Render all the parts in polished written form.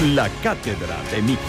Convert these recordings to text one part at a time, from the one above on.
La cátedra de Miki.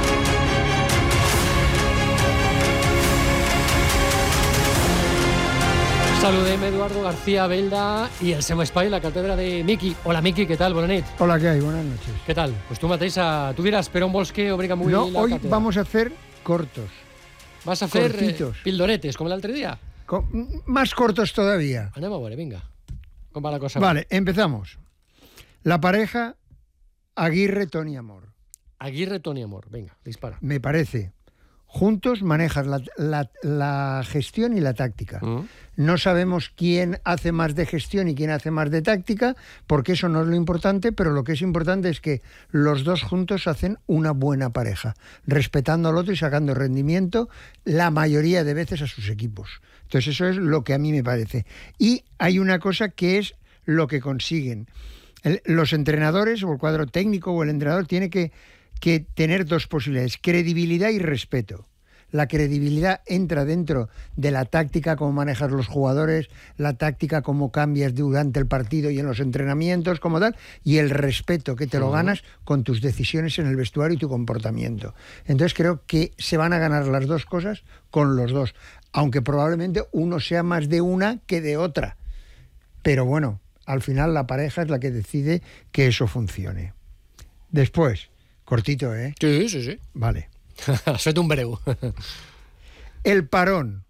Saludem Eduardo García Belda i el seu espai, la càtedra de Miki. Hola, Miki, què tal? Bona nit. Hola, ¿qué hay? Buenas noches. Què tal? Pues tu mateixa, tu diràs, per on vols que obrim avui No, la hoy càtedra? vamos a hacer cortos. Vas a fer cortitos. pildoretes, com l'altre dia? Más cortos todavía. Anem a veure, vinga. Com va la cosa? Vale, empezamos. La pareja Aguirre-Toni Amor. Aguirre, Toni Amor. Vinga, dispara. Me parece. Juntos manejas la gestión y la táctica. No sabemos quién hace más de gestión y quién hace más de táctica, porque eso no es lo importante, pero lo que es importante es que los dos juntos hacen una buena pareja, respetando al otro y sacando rendimiento la mayoría de veces a sus equipos. Entonces eso es lo que a mí me parece. Y hay una cosa que es lo que consiguen. Los entrenadores o el cuadro técnico o el entrenador tiene que tener dos posibilidades: credibilidad y respeto. La credibilidad entra dentro de la táctica, cómo manejas los jugadores, la táctica, cómo cambias durante el partido y en los entrenamientos, como tal, y el respeto que te lo ganas con tus decisiones en el vestuario y tu comportamiento. Entonces creo que se van a ganar las dos cosas con los dos, aunque probablemente uno sea más de una que de otra. Pero bueno, al final la pareja es la que decide que eso funcione. Después, cortito, ¿eh? Sí, sí, sí. Vale. Has fet un breu. El parón.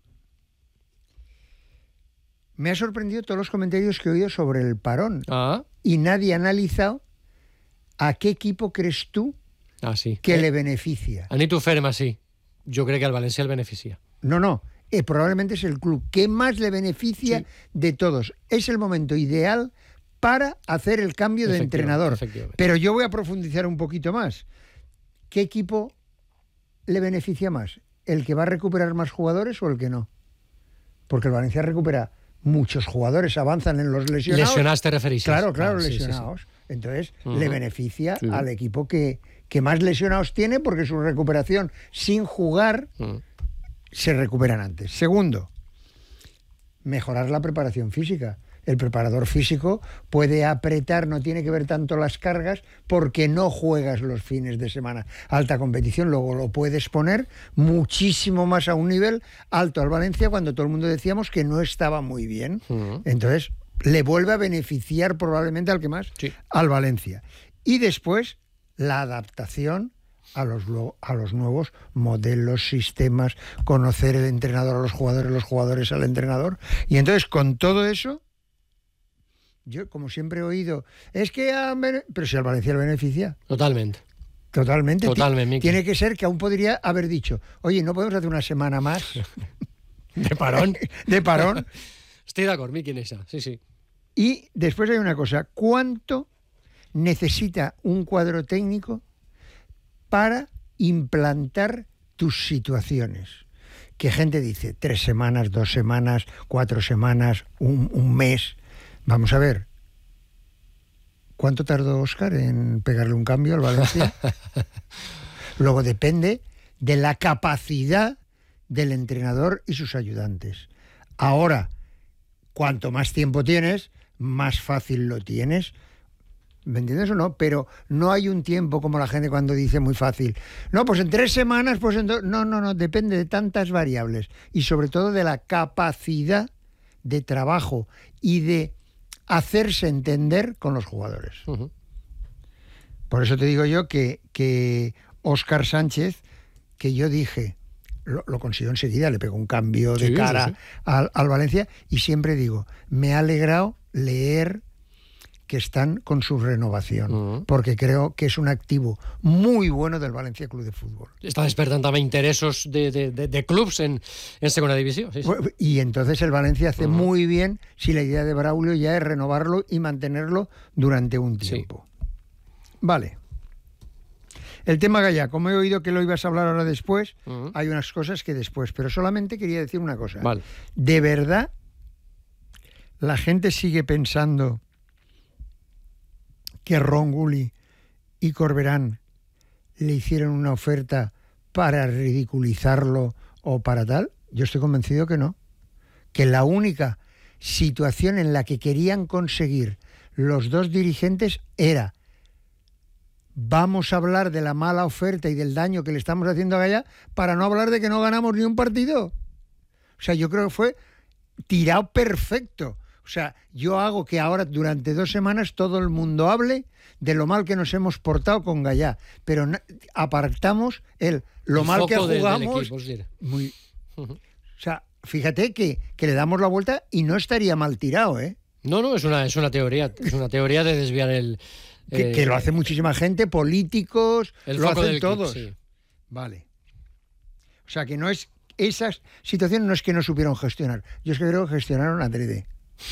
Me ha sorprendido todos los comentarios que he oído sobre el parón. Ah, Y nadie ha analizado a qué equipo crees tú sí. que le beneficia. Anit ho ferm així. Jo crec que al València el beneficia. No. Probablemente es el club que más le beneficia de todos. Es el momento ideal para hacer el cambio de entrenador. Pero yo voy a profundizar un poquito más. ¿Qué equipo le beneficia más? ¿El que va a recuperar más jugadores o el que no? Porque el Valencia recupera muchos jugadores, avanzan en los lesionados. Lesionats te referís. Claro, lesionados. Sí. Entonces, le beneficia al equipo que más lesionados tiene, porque su recuperación sin jugar se recuperan antes. Segundo, mejorar la preparación física. El preparador físico puede apretar, no tiene que ver tanto las cargas, porque no juegas los fines de semana. Alta competición, luego lo puedes poner muchísimo más a un nivel alto al Valencia, cuando todo el mundo decíamos que no estaba muy bien. Entonces, le vuelve a beneficiar probablemente al que más, al Valencia. Y después, la adaptación a los nuevos modelos, sistemas, conocer el entrenador a los jugadores al entrenador. Y entonces, con todo eso, yo, como siempre he oído, es que... Pero si al Valencia le beneficia. Totalmente. Miki. Tiene que ser que aún podría haber dicho, oye, ¿no podemos hacer una semana más? De parón. De parón. Estoy d'acord, Miki, en esa. Sí. Y después hay una cosa. ¿Cuánto necesita un cuadro técnico para implantar tus situaciones? Que gente dice 3 semanas, 2 semanas, 4 semanas, un mes. Vamos a ver, ¿cuánto tardó Óscar en pegarle un cambio al Valencia? Luego depende de la capacidad del entrenador y sus ayudantes. Ahora, cuanto más tiempo tienes, más fácil lo tienes. ¿Me entiendes o no? Pero no hay un tiempo como la gente cuando dice muy fácil. No, pues en 3 semanas, pues en no, depende de tantas variables. Y sobre todo de la capacidad de trabajo y de hacerse entender con los jugadores. Por eso te digo yo que Óscar Sánchez, que yo dije, lo consiguió enseguida, le pegó un cambio de cara al Valencia, y siempre digo, me ha alegrado leer que están con su renovación, porque creo que es un activo muy bueno del Valencia Club de Fútbol. Està despertant també interessos de clubs en segona divisió. Sí. Y entonces el Valencia hace muy bien si la idea de Braulio ya es renovarlo y mantenerlo durante un tiempo. Vale. El tema Gallá, como he oído que lo ibas a hablar ahora después, hay unas cosas que después, pero solamente quería decir una cosa. Vale. ¿De verdad la gente sigue pensando que Ron Gulli y Corberán le hicieron una oferta para ridiculizarlo o para tal? Yo estoy convencido que no. Que la única situación en la que querían conseguir los dos dirigentes era vamos a hablar de la mala oferta y del daño que le estamos haciendo a Gallá para no hablar de que no ganamos ni un partido. O sea, yo creo que fue tirado perfecto. O sea, yo hago que ahora durante 2 semanas todo el mundo hable de lo mal que nos hemos portado con Gallá, pero apartamos lo el mal que foco jugamos. del equipo, es decir. O sea, fíjate que le damos la vuelta y no estaría mal tirado, ¿eh? No, es una teoría de desviar el... Que lo hace muchísima gente, políticos, el lo foco hacen del todos. sí. Vale. O sea, que no es... Esas situaciones no es que no supieron gestionar. Yo es que creo que gestionaron adrede.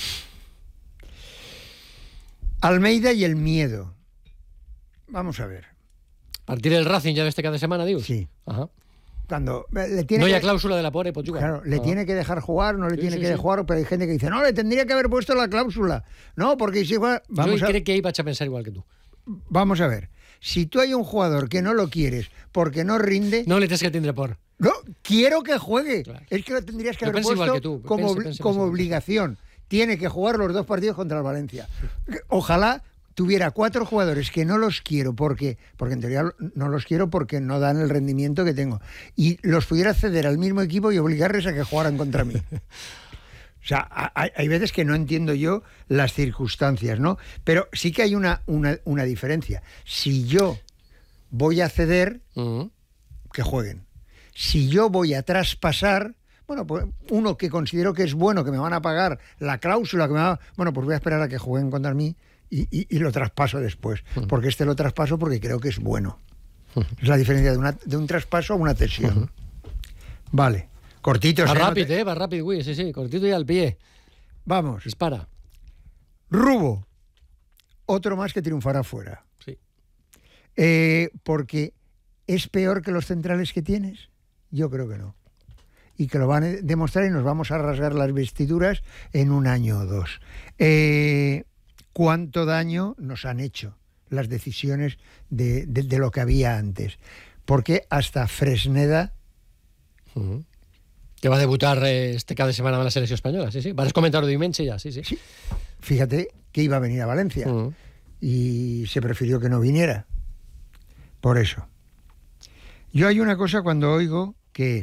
Almeida y el miedo. Vamos a ver. Partir el Racing ya cada semana, digo. Sí. Ajá. Cuando le tiene No hay que, cláusula de la pobre Pochuga. claro, le tiene que dejar jugar, no le Sí, tiene sí, que sí. dejar jugar, pero hay gente que dice, no, le tendría que haber puesto la cláusula. No, porque si juega... Yo creo que iba a pensar igual que tú. Vamos a ver. Si tú hay un jugador que no lo quieres porque no rinde... No le tienes que tendré por... No, quiero que juegue. Claro. Es que lo tendrías que Yo haber pienso igual puesto que tú. como, Pienso como igual. obligación. Tiene que jugar los 2 partidos contra el Valencia. Ojalá tuviera 4 jugadores que no los quiero porque en teoría no los quiero porque no dan el rendimiento que tengo, y los pudiera ceder al mismo equipo y obligarles a que jugaran contra mí. O sea, hay veces que no entiendo yo las circunstancias, ¿no? Pero sí que hay una diferencia. Si yo voy a ceder, que jueguen. Si yo voy a traspasar, bueno, pues uno que considero que es bueno, que me van a pagar la cláusula, bueno, pues voy a esperar a que jueguen contra mí y lo traspaso después. Porque lo traspaso porque creo que es bueno. Es la diferencia de un traspaso a una cesión. Vale. Cortito. Va rápido, va rápido, güey. Sí, cortito y al pie. Vamos. Dispara. Rubo. Otro más que triunfará fuera. Sí. Porque ¿es peor que los centrales que tienes? Yo creo que no. Y que lo van a demostrar y nos vamos a rasgar las vestiduras en 1 año o 2. ¿Cuánto daño nos han hecho las decisiones de lo que había antes? Porque hasta Fresneda... Que va a debutar cada semana en la selección española, sí. Vas a comentar de Imenche ya, sí. Fíjate que iba a venir a Valencia y se prefirió que no viniera. Por eso. Yo hay una cosa cuando oigo que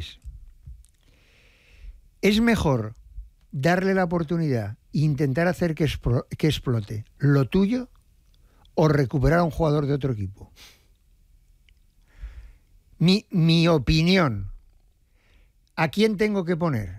es mejor darle la oportunidad e intentar hacer que explote lo tuyo o recuperar a un jugador de otro equipo. Mi opinión. ¿A quién tengo que poner?